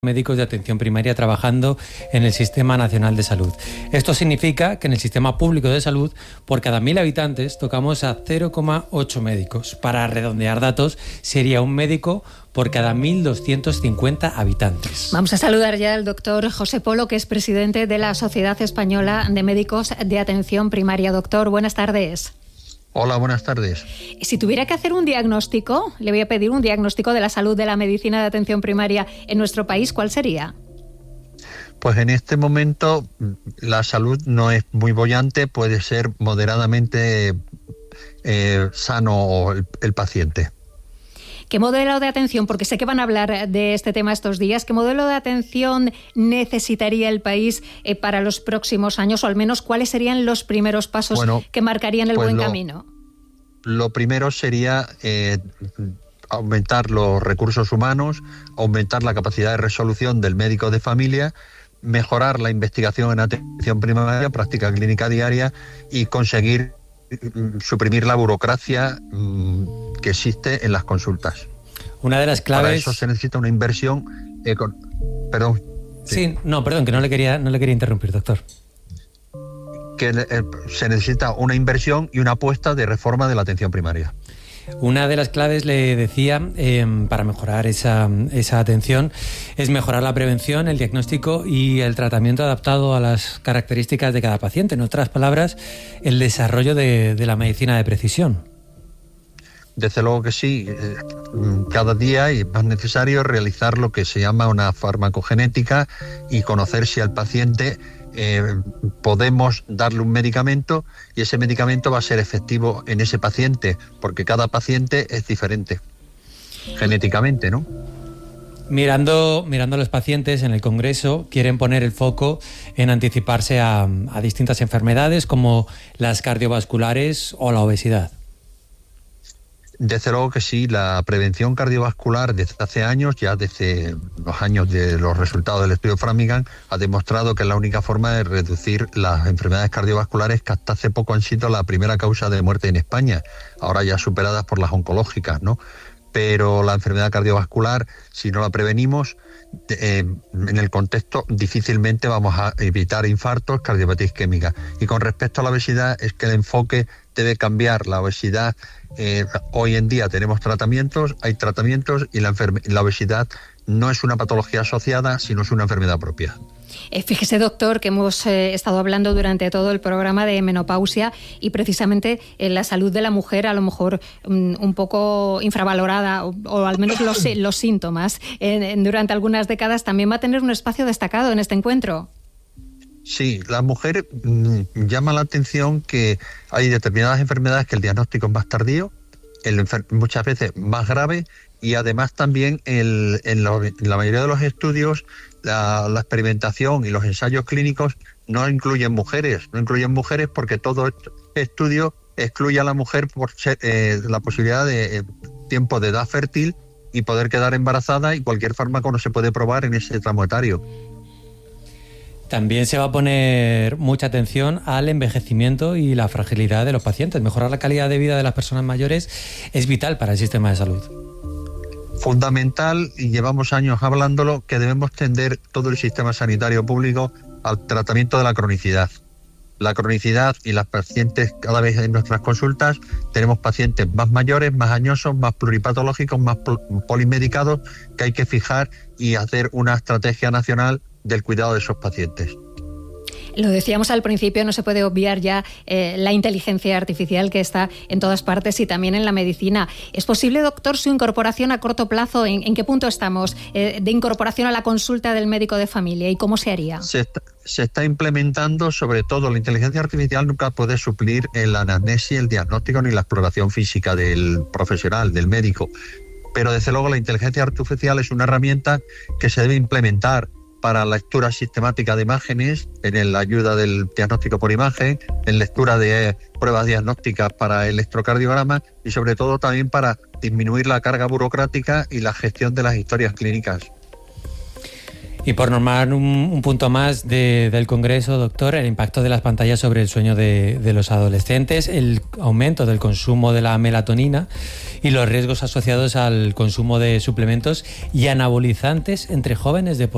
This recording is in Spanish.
médicos de atención primaria trabajando en el Sistema Nacional de Salud. Esto significa que en el sistema público de salud, por cada 1.000 habitantes, tocamos a 0,8 médicos. Para redondear datos, sería un médico por cada 1.250 habitantes. Vamos a saludar ya al doctor José Polo, que es presidente de la Sociedad Española de Médicos de Atención Primaria. Doctor, buenas tardes. Hola, buenas tardes. Si tuviera que hacer un diagnóstico, le voy a pedir un diagnóstico de la salud de la medicina de atención primaria en nuestro país, ¿cuál sería? Pues en este momento la salud no es muy boyante, puede ser moderadamente sano el paciente. ¿Qué modelo de atención, porque sé que van a hablar de este tema estos días, qué modelo de atención necesitaría el país para los próximos años, o al menos cuáles serían los primeros pasos que marcarían el buen camino? Lo primero sería aumentar los recursos humanos, aumentar la capacidad de resolución del médico de familia, mejorar la investigación en atención primaria, práctica clínica diaria y conseguir suprimir la burocracia que existe en las consultas. Una de las claves... Para eso se necesita una inversión... Perdón. Sí, no, perdón, que no le quería interrumpir, doctor. Que se necesita una inversión y una apuesta de reforma de la atención primaria. Una de las claves, le decía, para mejorar esa atención es mejorar la prevención, el diagnóstico y el tratamiento adaptado a las características de cada paciente. En otras palabras, el desarrollo de la medicina de precisión. Desde luego que sí. Cada día es más necesario realizar lo que se llama una farmacogenética y conocer si al paciente podemos darle un medicamento y ese medicamento va a ser efectivo en ese paciente, porque cada paciente es diferente genéticamente, ¿no? Mirando a los pacientes en el Congreso, quieren poner el foco en anticiparse a distintas enfermedades como las cardiovasculares o la obesidad. Desde luego que sí, la prevención cardiovascular desde hace años, ya desde los años de los resultados del estudio Framingham, ha demostrado que es la única forma de reducir las enfermedades cardiovasculares que hasta hace poco han sido la primera causa de muerte en España, ahora ya superadas por las oncológicas, ¿no? Pero la enfermedad cardiovascular, si no la prevenimos, en el contexto difícilmente vamos a evitar infartos, cardiopatía isquémica. Y con respecto a la obesidad, es que el enfoque debe cambiar. La obesidad, hoy en día hay tratamientos y la obesidad no es una patología asociada, sino es una enfermedad propia. Fíjese, doctor, que hemos estado hablando durante todo el programa de menopausia y precisamente la salud de la mujer a lo mejor un poco infravalorada o al menos los síntomas durante algunas décadas también va a tener un espacio destacado en este encuentro. Sí, la mujer llama la atención que hay determinadas enfermedades que el diagnóstico es más tardío, muchas veces más grave y además también en la mayoría de los estudios la experimentación y los ensayos clínicos no incluyen mujeres porque todo estudio excluye a la mujer por la posibilidad de tiempo de edad fértil y poder quedar embarazada, y cualquier fármaco no se puede probar en ese tramo etario. También se va a poner mucha atención al envejecimiento y la fragilidad de los pacientes. Mejorar la calidad de vida de las personas mayores es vital para el sistema de salud. Fundamental, y llevamos años hablándolo, que debemos tender todo el sistema sanitario público al tratamiento de la cronicidad. La cronicidad y las pacientes, cada vez en nuestras consultas, tenemos pacientes más mayores, más añosos, más pluripatológicos, más polimedicados, que hay que fijar y hacer una estrategia nacional del cuidado de esos pacientes. Lo decíamos al principio, no se puede obviar ya la inteligencia artificial que está en todas partes y también en la medicina. ¿Es posible, doctor, su incorporación a corto plazo? ¿En qué punto estamos de incorporación a la consulta del médico de familia y cómo se haría? Se está implementando, sobre todo la inteligencia artificial nunca puede suplir la anamnesis, el diagnóstico ni la exploración física del profesional, del médico. Pero desde luego la inteligencia artificial es una herramienta que se debe implementar para la lectura sistemática de imágenes, en la ayuda del diagnóstico por imagen, en lectura de pruebas diagnósticas para el electrocardiograma y sobre todo también para disminuir la carga burocrática y la gestión de las historias clínicas. Y por normar un punto más del Congreso, doctor, el impacto de las pantallas sobre el sueño de los adolescentes, el aumento del consumo de la melatonina y los riesgos asociados al consumo de suplementos y anabolizantes entre jóvenes deportistas.